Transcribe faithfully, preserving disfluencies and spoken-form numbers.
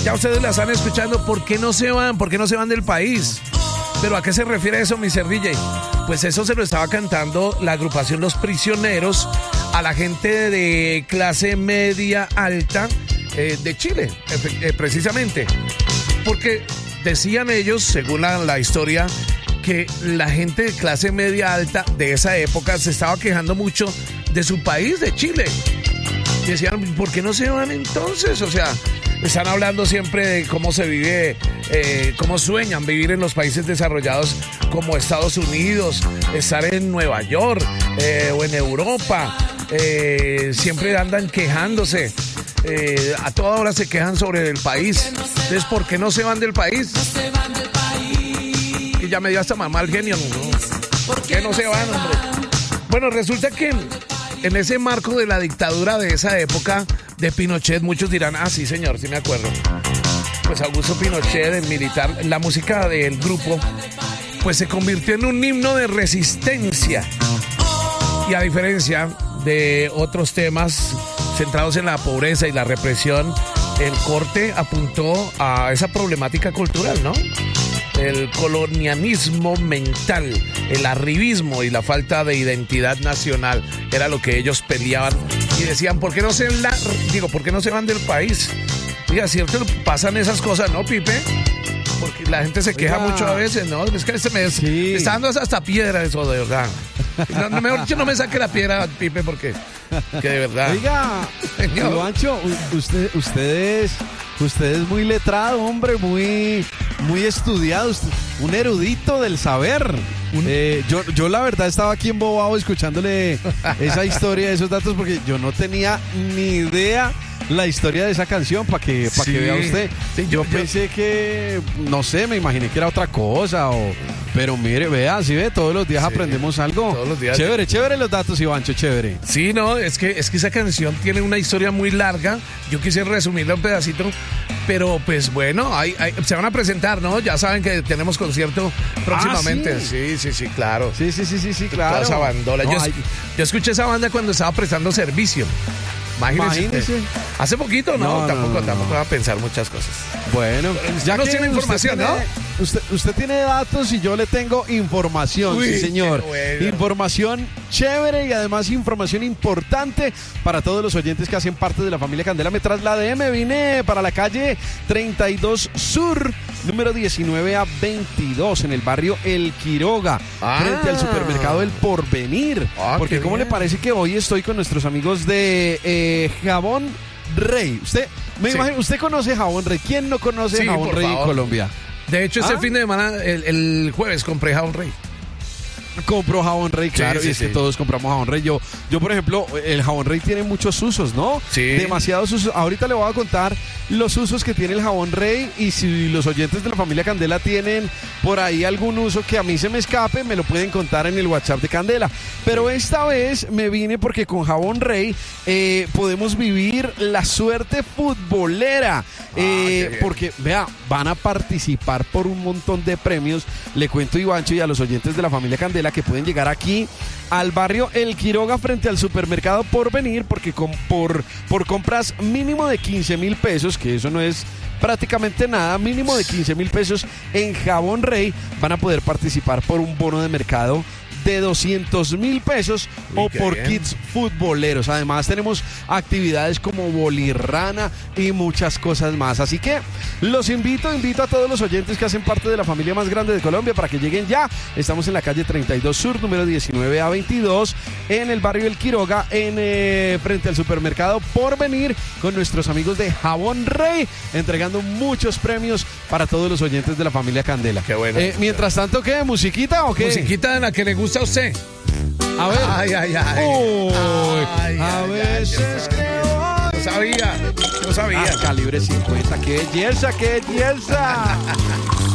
Ya ustedes la están escuchando. ¿Por qué no se van? ¿Por qué no se van del país? ¿Pero a qué se refiere eso, mister D J? Pues eso se lo estaba cantando la agrupación Los Prisioneros a la gente de clase media alta eh, de Chile, eh, precisamente. Porque decían ellos, según la, la historia, que la gente de clase media alta de esa época se estaba quejando mucho de su país, de Chile. Y decían, ¿por qué no se van entonces? O sea, están hablando siempre de cómo se vive, eh, cómo sueñan vivir en los países desarrollados como Estados Unidos, estar en Nueva York eh, o en Europa. Eh, siempre andan quejándose. Eh, a toda hora se quejan sobre el país. Entonces, ¿por qué no se van del país? Y ya me dio hasta mamá el genio, ¿no? ¿Por qué no se van, hombre? Bueno, resulta que en ese marco de la dictadura de esa época de Pinochet, muchos dirán, ah, sí, señor, sí me acuerdo. Pues Augusto Pinochet, el militar, la música del grupo, pues se convirtió en un himno de resistencia. Y a diferencia de otros temas centrados en la pobreza y la represión, el corte apuntó a esa problemática cultural, ¿no? El colonialismo mental, el arribismo y la falta de identidad nacional era lo que ellos peleaban y decían, ¿por qué no se la, digo, ¿por qué no se van del país? Diga, cierto, pasan esas cosas, ¿no, Pipe? Porque la gente se queja Oiga. mucho a veces, ¿no? Es que se me, sí. me está dando hasta piedra eso, de verdad. No, no, mejor dicho, no me saque la piedra, Pipe, porque que de verdad. Oiga, Ivancho, usted, usted es, usted es muy letrado, hombre, muy, muy estudiado, usted, un erudito del saber. Eh, yo, yo la verdad estaba aquí embobado escuchándole esa historia, esos datos, porque yo no tenía ni idea la historia de esa canción, para que, pa sí. que vea usted. Sí, yo, yo pensé yo... que, no sé, me imaginé que era otra cosa, o, pero mire, vea, si ve, todos los días sí, aprendemos algo. Todos los días. Chévere, chévere los datos, Ivancho, chévere. Sí, no, es que, es que esa canción tiene una historia muy larga. Yo quise resumirla un pedacito, pero pues bueno, hay, hay, se van a presentar, ¿no? Ya saben que tenemos concierto próximamente. Ah, ¿sí? sí, sí, sí, claro. Sí, sí, sí, sí, sí, claro. Toda esa bandola. No, yo, hay... yo escuché esa banda cuando estaba prestando servicio. Imagínese. Imagínese. Hace poquito, no, no tampoco, no, no, tampoco no. va a pensar muchas cosas. Bueno, ya nos tiene información, tiene, ¿no? Usted, usted tiene datos y yo le tengo información, Uy, sí, señor. Bueno. Información chévere y además información importante para todos los oyentes que hacen parte de la familia Candela. Me trasladé, me vine para la calle treinta y dos Sur, número diecinueve a veintidós, en el barrio El Quiroga, ah. frente al supermercado El Porvenir. Ah, porque ¿cómo bien. le parece que hoy estoy con nuestros amigos de eh, Jabón Rey? Usted, me sí. imagino, usted conoce Jabón Rey. ¿Quién no conoce sí, Jabón Rey favor. en Colombia? De hecho, este ¿Ah? fin de semana, el, el jueves, compré Jabón Rey. Compro Jabón Rey, claro, sí, sí, y es sí. que todos compramos Jabón Rey. Yo, yo, por ejemplo, el Jabón Rey tiene muchos usos, ¿no? Sí. Demasiados usos. Ahorita le voy a contar los usos que tiene el Jabón Rey, y si los oyentes de la familia Candela tienen por ahí algún uso que a mí se me escape, me lo pueden contar en el WhatsApp de Candela. Pero esta vez me vine porque con Jabón Rey eh, podemos vivir la suerte futbolera. Ah, eh, porque, vea, van a participar por un montón de premios. Le cuento, Ivancho, y a los oyentes de la familia Candela que pueden llegar aquí al barrio El Quiroga frente al supermercado Porvenir, porque con, por, por compras mínimo de quince mil pesos, que eso no es prácticamente nada, mínimo de quince mil pesos en Jabón Rey, van a poder participar por un bono de mercado de doscientos mil pesos Uy, o por bien. kits futboleros. Además tenemos actividades como bolirrana y muchas cosas más. Así que los invito, invito a todos los oyentes que hacen parte de la familia más grande de Colombia para que lleguen ya. Estamos en la calle treinta y dos Sur, número diecinueve a veintidós, en el barrio El Quiroga, en eh, frente al supermercado Porvenir, con nuestros amigos de Jabón Rey, entregando muchos premios para todos los oyentes de la familia Candela. Qué bueno. Eh, mientras tanto, ¿qué? ¿Musiquita o qué? Musiquita en la que le gusta a usted. A ver. Ay, ay, ay. Uy, ay a ay, veces ay, que yo sabía. Yo sabía. Ah, calibre cincuenta. ¡Qué belleza, qué belleza!